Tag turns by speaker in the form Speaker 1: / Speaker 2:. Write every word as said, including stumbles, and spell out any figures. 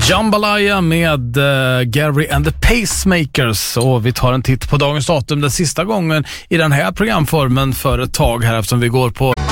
Speaker 1: Jambalaya med uh, Gary and the Pacemakers, och vi tar en titt på dagens datum, den sista gången i den här programformen för ett tag här, eftersom vi går på